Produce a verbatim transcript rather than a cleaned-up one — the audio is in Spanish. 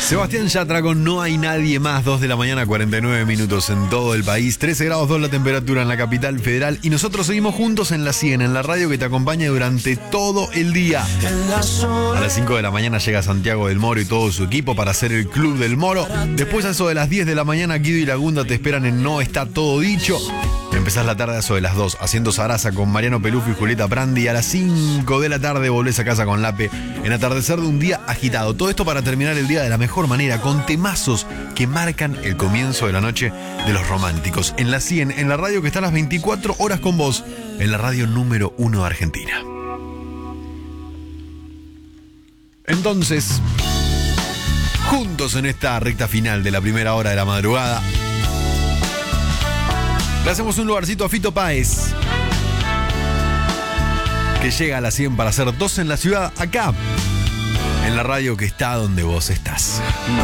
Sebastián Yatra con No hay nadie más, dos de la mañana, cuarenta y nueve minutos en todo el país, trece grados dos la temperatura en la capital federal y nosotros seguimos juntos en la cien, en la radio que te acompaña durante todo el día. A las cinco de la mañana llega Santiago del Moro y todo su equipo para hacer el Club del Moro. Después a eso de las diez de la mañana, Guido y Lagunda te esperan en No Está Todo Dicho. Empezás la tarde a eso de las dos haciendo Sarasa con Mariano Pelufo y Julieta Prandi. A las cinco de la tarde volvés a casa con Lape en Atardecer de un día agitado. Todo esto para terminar el día de la mejor manera, con temazos que marcan el comienzo de la noche de los románticos. En la cien, en la radio que está a las veinticuatro horas con vos, en la radio número uno de Argentina. Entonces, juntos en esta recta final de la primera hora de la madrugada, le hacemos un lugarcito a Fito Páez, que llega a la cien para hacer dos en la ciudad, acá, en la radio que está donde vos estás. No